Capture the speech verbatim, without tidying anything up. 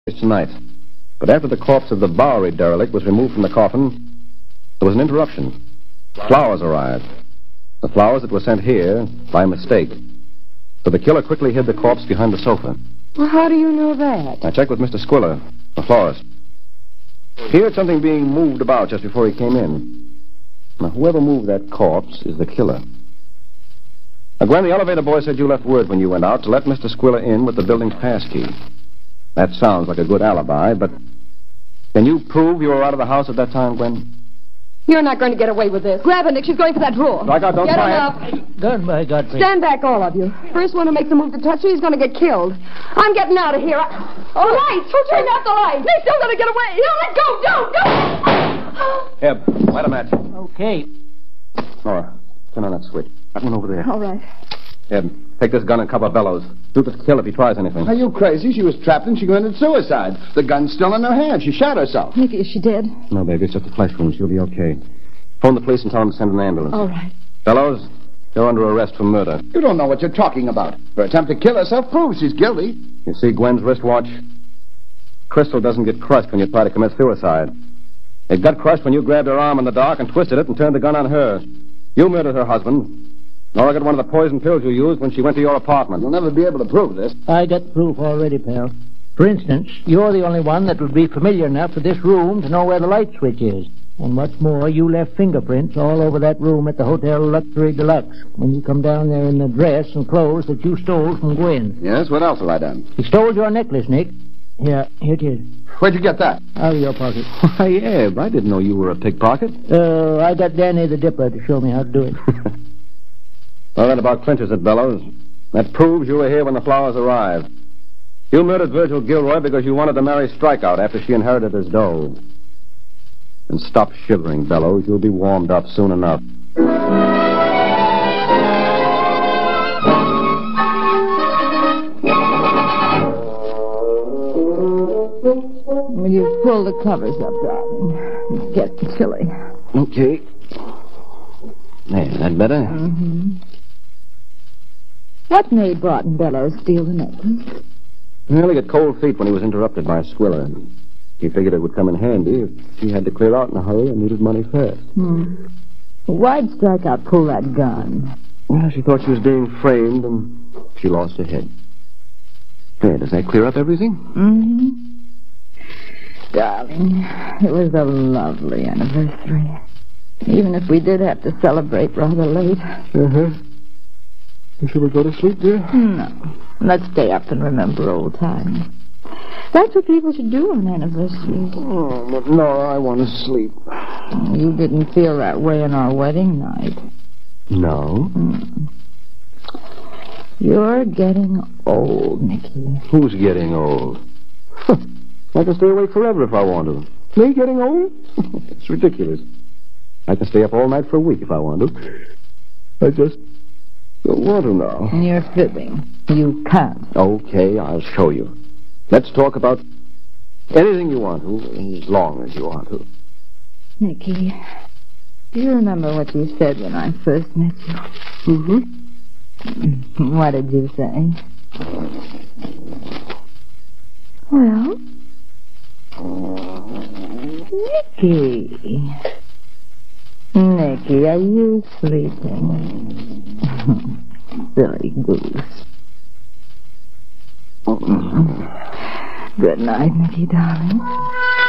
tonight. But after the corpse of the Bowery derelict was removed from the coffin, there was an interruption. Flowers arrived. The flowers that were sent here by mistake. So the killer quickly hid the corpse behind the sofa. Well, how do you know that? I checked with Mister Squiller, the florist. He heard something being moved about just before he came in. Now, whoever moved that corpse is the killer. Now, Gwen, the elevator boy said you left word when you went out to let Mister Squiller in with the building's passkey. That sounds like a good alibi, but can you prove you were out of the house at that time, Gwen? You're not going to get away with this. Grab her, Nick. She's going for that drawer. Strikeout, don't get try him it. up. Gun by Godfrey. Stand back, all of you. First one who makes a move to touch her, he's going to get killed. I'm getting out of here. I... Oh, the lights! Who turned out the lights? Nick's still going to get away. No, let go. Don't, don't. Eb, light a match. Okay. Nora, turn on that switch. That one over there. All right. Eb, take this gun and cover Bellows. Shoot the kill if he tries anything. Are you crazy? She was trapped and she committed suicide. The gun's still in her hand. She shot herself. Nicky, is she dead? No, baby, it's just a flesh wound. She'll be okay. Phone the police and tell them to send an ambulance. All right. Bellows, you're under arrest for murder. You don't know what you're talking about. Her attempt to kill herself proves she's guilty. You see Gwen's wristwatch? Crystal doesn't get crushed when you try to commit suicide. It got crushed when you grabbed her arm in the dark and twisted it and turned the gun on her. You murdered her husband. Nora got one of the poison pills you used when she went to your apartment. You'll never be able to prove this. I got proof already, pal. For instance, you're the only one that would be familiar enough with this room to know where the light switch is. And what's more, you left fingerprints all over that room at the Hotel Luxury Deluxe when you come down there in the dress and clothes that you stole from Gwen. Yes, what else have I done? He stole your necklace, Nick. Here, here it is. Where'd you get that? Out of your pocket. Why, Eb, I didn't know you were a pickpocket. Uh, I got Danny the Dipper to show me how to do it. All that about clinchers at Bellows. That proves you were here when the flowers arrived. You murdered Virgil Gilroy because you wanted to marry Strikeout after she inherited his dough. And stop shivering, Bellows. You'll be warmed up soon enough. Will you pull the covers up, darling? It's getting chilly. Okay. There, that better? Mm-hmm. What made Barton Bellows steal the necklace? Well, he got cold feet when he was interrupted by Squiller. He figured it would come in handy if he had to clear out in a hurry and needed money fast. Hmm. Why'd Strikeout pull that gun? Well, she thought she was being framed, and she lost her head. There, does that clear up everything? Mm-hmm. Darling, it was a lovely anniversary. Even if we did have to celebrate rather late. Uh-huh. Shall we go to sleep, dear? No. Let's stay up and remember old times. That's what people should do on anniversaries. Oh, but no, I want to sleep. You didn't feel that way on our wedding night. No? Mm. You're getting old, Nicky. Who's getting old? I can stay awake forever if I want to. Me getting old? It's ridiculous. I can stay up all night for a week if I want to. I just don't want to now. You're fibbing. You can't. Okay, I'll show you. Let's talk about anything you want to, as long as you want to. Nicky, do you remember what you said when I first met you? Mm-hmm. What did you say? Well, Nicky. Nicky, are you sleeping? Silly goose. Good night, Nicky, darling.